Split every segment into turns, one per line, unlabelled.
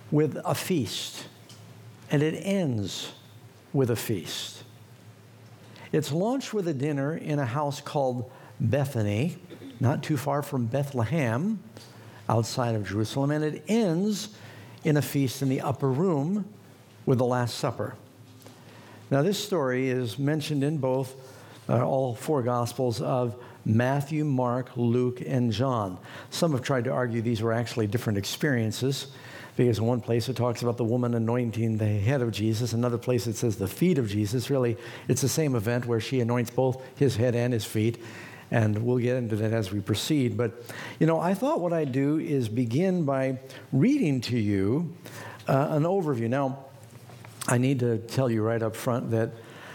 with a feast, and it ends with a feast. It's launched with a dinner in a house called Bethany, not too far from Bethlehem, outside of Jerusalem, and it ends in a feast in the upper room with the Last Supper. Now, this story is mentioned in both, all four Gospels of Matthew, Mark, Luke, and John. Some have tried to argue these were actually different experiences, because in one place it talks about the woman anointing the head of Jesus. Another place it says the feet of Jesus. Really, it's the same event where she anoints both his head and his feet. And we'll get into that as we proceed. But, I thought what I'd do is begin by reading to you an overview. Now, I need to tell you right up front that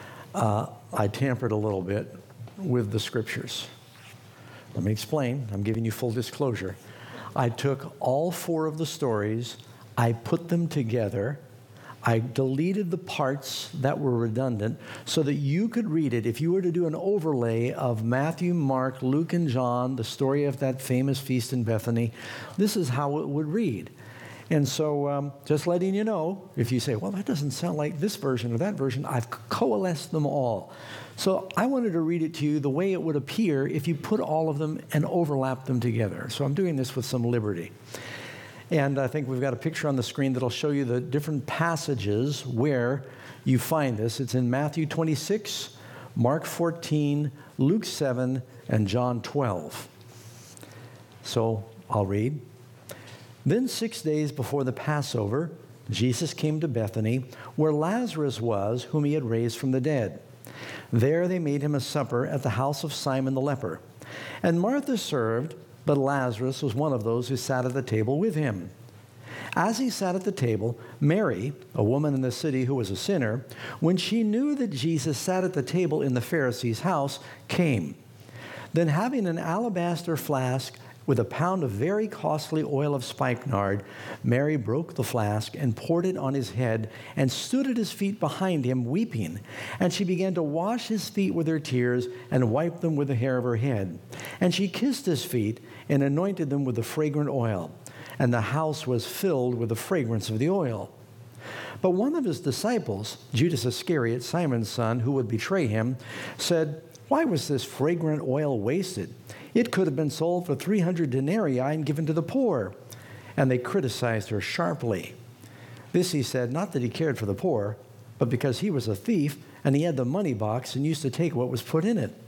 I tampered a little bit with the scriptures. Let me explain. I'm giving you full disclosure. I took all four of the stories, I put them together, I deleted the parts that were redundant so that you could read it. If you were to do an overlay of Matthew, Mark, Luke, and John, the story of that famous feast in Bethany, this is how it would read. And so just letting you know, if you say, well, that doesn't sound like this version or that version, I've coalesced them all. So I wanted to read it to you the way it would appear if you put all of them and overlap them together. So I'm doing this with some liberty. And I think we've got a picture on the screen that'll show you the different passages where you find this. It's in Matthew 26, Mark 14, Luke 7, and John 12. So I'll read. Then 6 days before the Passover, Jesus came to Bethany, where Lazarus was, whom he had raised from the dead. There they made him a supper at the house of Simon the leper. And Martha served, but Lazarus was one of those who sat at the table with him. As he sat at the table, Mary, a woman in the city who was a sinner, when she knew that Jesus sat at the table in the Pharisee's house, came. Then having an alabaster flask with a pound of very costly oil of spikenard, Mary broke the flask and poured it on his head and stood at his feet behind him, weeping. And she began to wash his feet with her tears and wipe them with the hair of her head. And she kissed his feet and anointed them with the fragrant oil. And the house was filled with the fragrance of the oil. But one of his disciples, Judas Iscariot, Simon's son, who would betray him, said, "Why was this fragrant oil wasted? It could have been sold for 300 denarii and given to the poor." And they criticized her sharply. This he said, not that he cared for the poor, but because he was a thief and he had the money box and used to take what was put in it.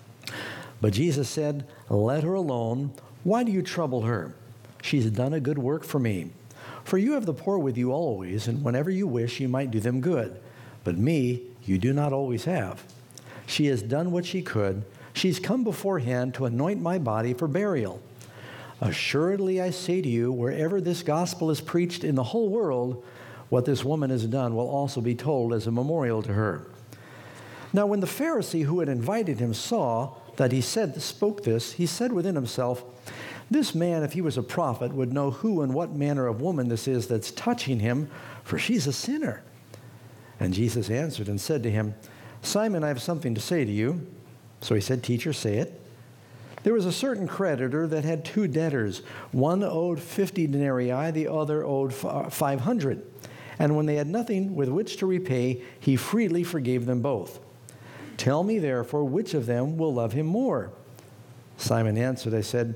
But Jesus said, "Let her alone. Why do you trouble her? She's done a good work for me. For you have the poor with you always, and whenever you wish, you might do them good. But me you do not always have. She has done what she could. She's come beforehand to anoint my body for burial. Assuredly, I say to you, wherever this gospel is preached in the whole world, what this woman has done will also be told as a memorial to her." Now, when the Pharisee who had invited him saw that he spoke this, he said within himself, "This man, if he was a prophet, would know who and what manner of woman this is that's touching him, for she's a sinner." And Jesus answered and said to him, "Simon, I have something to say to you." So he said, "Teacher, say it." There was a certain creditor that had two debtors. One owed 50 denarii, the other owed 500. And when they had nothing with which to repay, he freely forgave them both. "Tell me, therefore, which of them will love him more?" Simon answered,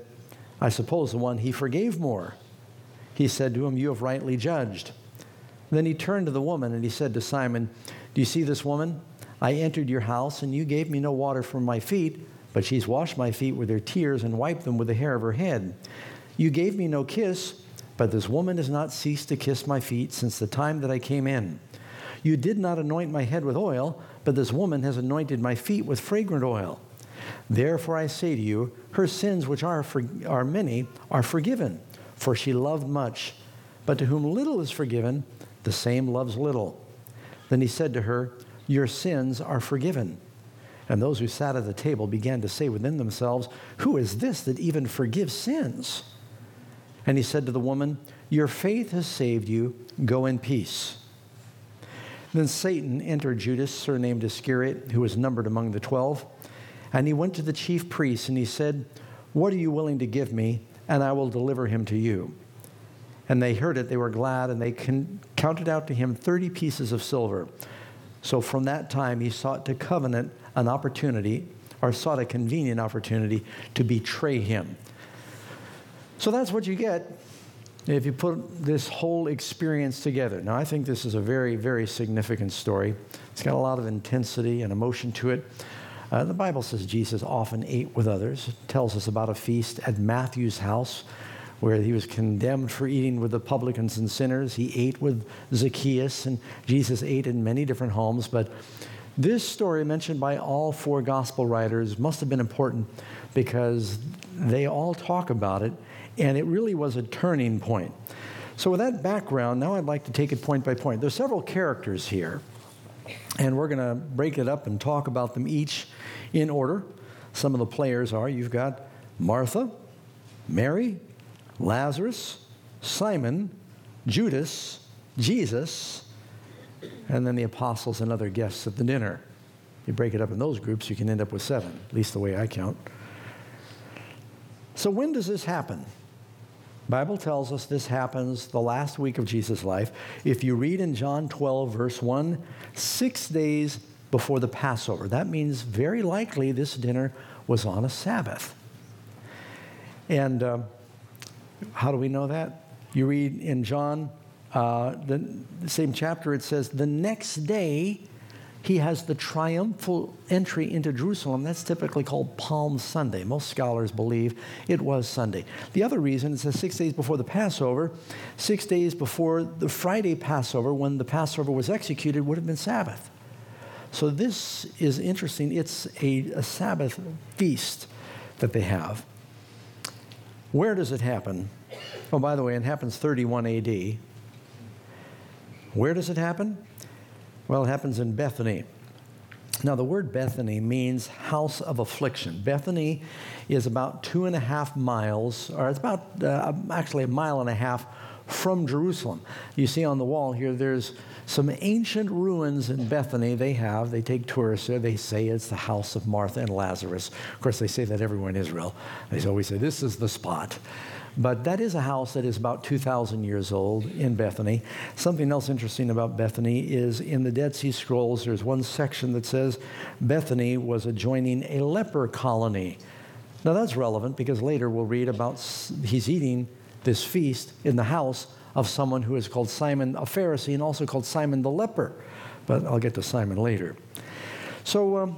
I suppose the one he forgave more." He said to him, "You have rightly judged." Then he turned to the woman and he said to Simon, "Do you see this woman? I entered your house and you gave me no water for my feet, but she's washed my feet with her tears and wiped them with the hair of her head. You gave me no kiss, but this woman has not ceased to kiss my feet since the time that I came in. You did not anoint my head with oil, but this woman has anointed my feet with fragrant oil. Therefore I say to you, her sins, which are many, are forgiven, for she loved much. But to whom little is forgiven, the same loves little." Then he said to her, "Your sins are forgiven." And those who sat at the table began to say within themselves, "Who is this that even forgives sins?" And he said to the woman, "Your faith has saved you. Go in peace." Then Satan entered Judas, surnamed Iscariot, who was numbered among the 12. And he went to the chief priests and he said, "What are you willing to give me, and I will deliver him to you?" And they heard it, they were glad, and they counted out to him 30 pieces of silver. So from that time, he sought to covenant an opportunity, or sought a convenient opportunity to betray him. So that's what you get if you put this whole experience together. Now, I think this is a very, very significant story. It's got a lot of intensity and emotion to it. The Bible says Jesus often ate with others. It tells us about a feast at Matthew's house where he was condemned for eating with the publicans and sinners. He ate with Zacchaeus, and Jesus ate in many different homes. But this story, mentioned by all four gospel writers, must have been important because they all talk about it, and it really was a turning point. So with that background, now I'd like to take it point by point. There's several characters here, and we're going to break it up and talk about them each in order. Some of the players are, you've got Martha, Mary, Lazarus, Simon, Judas, Jesus, and then the apostles and other guests at the dinner. You break it up in those groups, you can end up with 7, at least the way I count. So when does this happen? Bible tells us this happens the last week of Jesus' life. If you read in John 12, verse 1, 6 days before the Passover. That means very likely this dinner was on a Sabbath. And how do we know that? You read in John, the same chapter, it says, the next day he has the triumphal entry into Jerusalem. That's typically called Palm Sunday. Most scholars believe it was Sunday. The other reason, it says 6 days before the Passover, 6 days before the Friday Passover, when the Passover was executed, would have been Sabbath. So this is interesting. It's a Sabbath feast that they have. Where does it happen? Oh, by the way, it happens 31 AD. Where does it happen? Well, it happens in Bethany. Now, the word Bethany means house of affliction. Bethany is about 2.5 miles, or it's about actually 1.5 miles from Jerusalem. You see on the wall here, there's some ancient ruins in Bethany they take tourists there. They say it's the house of Martha and Lazarus. Of course, they say that everywhere in Israel. They always say, this is the spot. But that is a house that is about 2,000 years old in Bethany. Something else interesting about Bethany is in the Dead Sea Scrolls, there's one section that says Bethany was adjoining a leper colony. Now that's relevant because later we'll read about he's eating this feast in the house of someone who is called Simon, a Pharisee, and also called Simon the leper. But I'll get to Simon later. So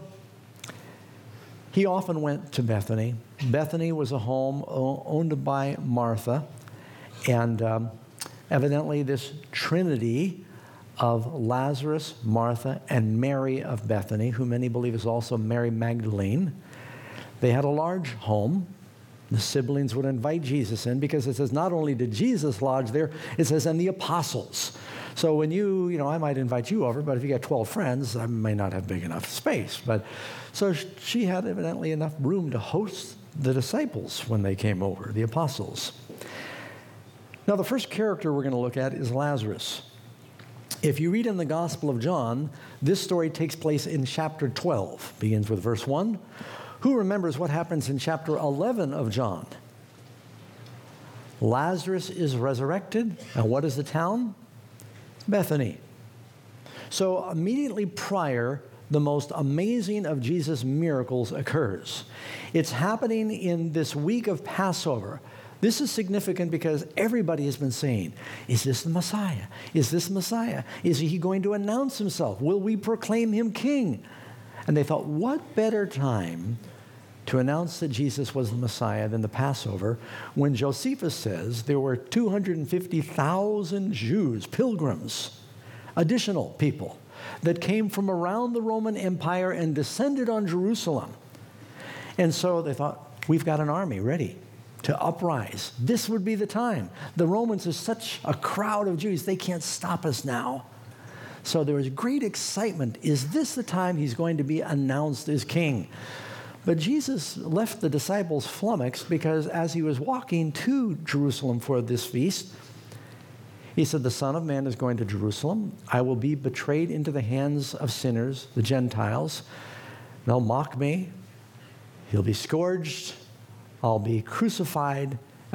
he often went to Bethany. Bethany was a home owned by Martha, and evidently this trinity of Lazarus, Martha, and Mary of Bethany, who many believe is also Mary Magdalene, they had a large home. The siblings would invite Jesus in because it says not only did Jesus lodge there, it says, and the apostles. So when I might invite you over, but if you got 12 friends, I may not have big enough space. So she had evidently enough room to host the disciples when they came over, the apostles. Now, the first character we're going to look at is Lazarus. If you read in the Gospel of John, this story takes place in chapter 12, begins with verse 1. Who remembers what happens in chapter 11 of John? Lazarus is resurrected, and what is the town? Bethany. So immediately prior, the most amazing of Jesus' miracles occurs. It's happening in this week of Passover. This is significant because everybody has been saying, is this the Messiah? Is this Messiah? Is he going to announce himself? Will we proclaim him king? And they thought, what better time to announce that Jesus was the Messiah than the Passover, when Josephus says there were 250,000 Jews, pilgrims, additional people, that came from around the Roman Empire and descended on Jerusalem. And so they thought, we've got an army ready to uprise. This would be the time. The Romans are such a crowd of Jews, they can't stop us now. So there was great excitement. Is this the time he's going to be announced as king? But Jesus left the disciples flummoxed because as he was walking to Jerusalem for this feast, he said, the Son of Man is going to Jerusalem. I will be betrayed into the hands of sinners, the Gentiles. They'll mock me. He'll be scourged. I'll be crucified.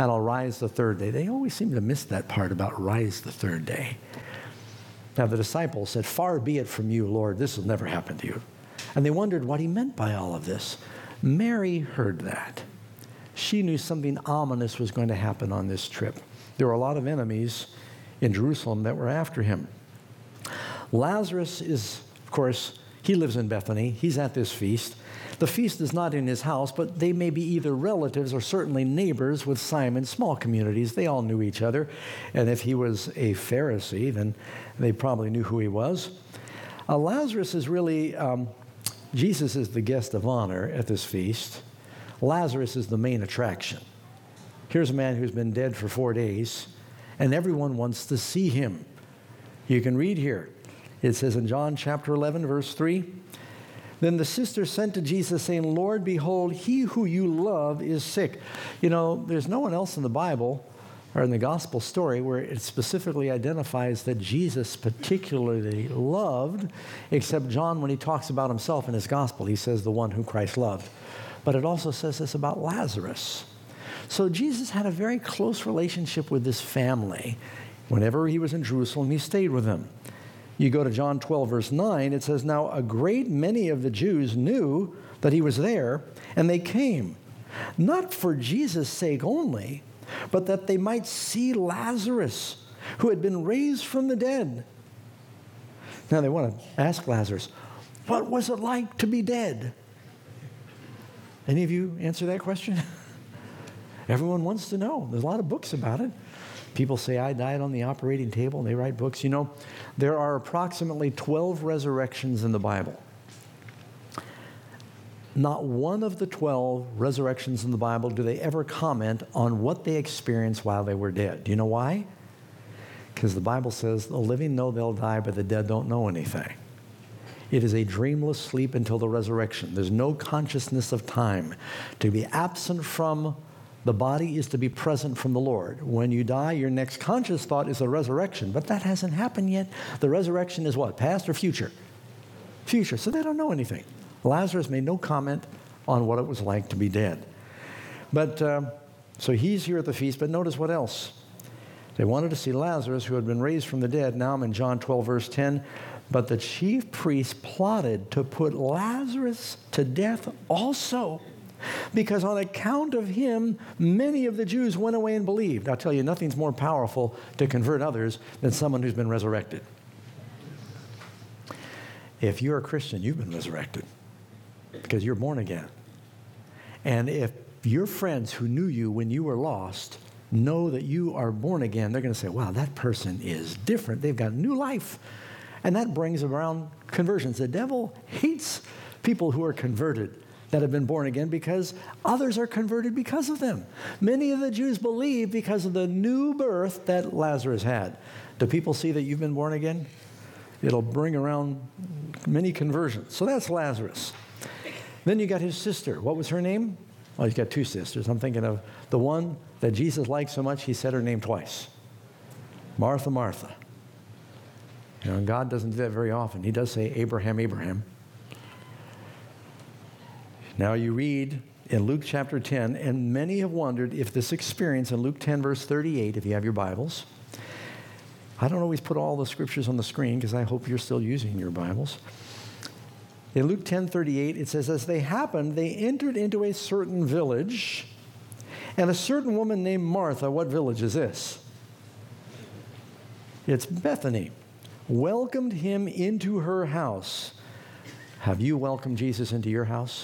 and I'll rise the third day. They always seem to miss that part about rise the third day. Now the disciples said, far be it from you, Lord, this will never happen to you. And they wondered what he meant by all of this. Mary heard that. She knew something ominous was going to happen on this trip. There were a lot of enemies in Jerusalem that were after him. Lazarus is, of course, he lives in Bethany. He's at this feast. The feast is not in his house, but they may be either relatives or certainly neighbors with Simon, small communities. They all knew each other. And if he was a Pharisee, then they probably knew who he was. Lazarus is really, Jesus is the guest of honor at this feast. Lazarus is the main attraction. Here's a man who's been dead for 4 days, and everyone wants to see him. You can read here. It says in John chapter 11, verse 3, then the sister sent to Jesus saying, Lord, behold, he who you love is sick. You know, there's no one else in the Bible or in the gospel story where it specifically identifies that Jesus particularly loved, except John when he talks about himself in his gospel. He says the one whom Christ loved. But it also says this about Lazarus. So Jesus had a very close relationship with this family. Whenever he was in Jerusalem, he stayed with them. You go to John 12, verse 9, it says, now a great many of the Jews knew that he was there, and they came, not for Jesus' sake only, but that they might see Lazarus, who had been raised from the dead. Now they want to ask Lazarus, what was it like to be dead? Any of you answer that question? Everyone wants to know. There's a lot of books about it. People say, I died on the operating table, and they write books. You know, there are approximately 12 resurrections in the Bible. Not one of the 12 resurrections in the Bible do they ever comment on what they experienced while they were dead. Do you know why? Because the Bible says, the living know they'll die, but the dead don't know anything. It is a dreamless sleep until the resurrection. There's no consciousness of time. To be absent from the body is to be present from the Lord. When you die, your next conscious thought is the resurrection, but that hasn't happened yet. The resurrection is what? Past or future? Future. So they don't know anything. Lazarus made no comment on what it was like to be dead. But so he's here at the feast, but notice what else. They wanted to see Lazarus, who had been raised from the dead. Now I'm in John 12, verse 10. But the chief priests plotted to put Lazarus to death also, because on account of him, many of the Jews went away and believed. I'll tell you, nothing's more powerful to convert others than someone who's been resurrected. If you're a Christian, you've been resurrected because you're born again. And if your friends who knew you when you were lost know that you are born again, they're going to say, wow, that person is different. They've got new life. And that brings around conversions. The devil hates people who are converted, that have been born again, because others are converted because of them. Many of the Jews believe because of the new birth that Lazarus had. Do people see that you've been born again? It'll bring around many conversions. So that's Lazarus. Then you got his sister. What was her name? Well, he's got two sisters. I'm thinking of the one that Jesus liked so much, he said her name twice. Martha, Martha. You know, God doesn't do that very often. He does say Abraham, Abraham. Now you read in Luke chapter 10, and many have wondered if this experience in Luke 10, verse 38, if you have your Bibles. I don't always put all the scriptures on the screen because I hope you're still using your Bibles. In Luke 10:38, it says, as they happened, they entered into a certain village, and a certain woman named Martha, what village is this? It's Bethany, welcomed him into her house. Have you welcomed Jesus into your house?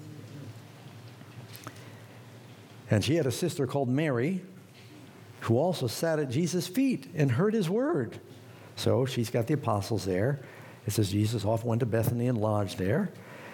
And she had a sister called Mary, who also sat at Jesus' feet and heard his word. So she's got the apostles there. It says Jesus often went to Bethany and lodged there.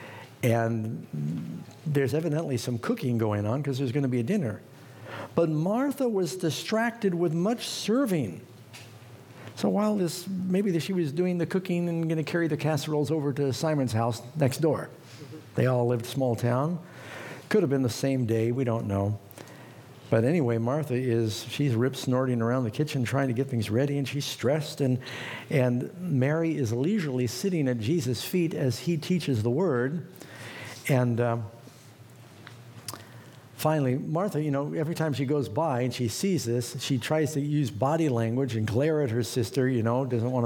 And there's evidently some cooking going on because there's going to be a dinner. But Martha was distracted with much serving. So while maybe she was doing the cooking and going to carry the casseroles over to Simon's house next door. They all lived small town. Could have been the same day. We don't know. But anyway, Martha she's rip snorting around the kitchen trying to get things ready, and she's stressed. And Mary is leisurely sitting at Jesus' feet as he teaches the word. And Finally, Martha, every time she goes by and she sees this, she tries to use body language and glare at her sister, doesn't want to